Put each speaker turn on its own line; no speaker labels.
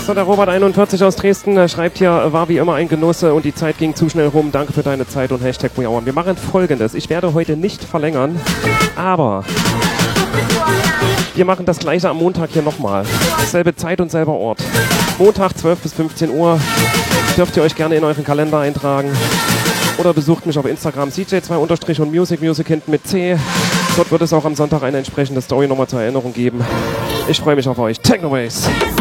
So, der Robert41 aus Dresden schreibt hier, war wie immer ein Genuss und die Zeit ging zu schnell rum. Danke für deine Zeit und Hashtag WeHour. Wir machen Folgendes. Ich werde heute nicht verlängern, aber wir machen das gleiche am Montag hier nochmal. Selbe Zeit und selber Ort. Montag 12 bis 15 Uhr. Dürft ihr euch gerne in euren Kalender eintragen. Oder besucht mich auf Instagram CJ2_ und Music hinten mit C. Dort wird es auch am Sonntag eine entsprechende Story nochmal zur Erinnerung geben. Ich freue mich auf euch. Technoways!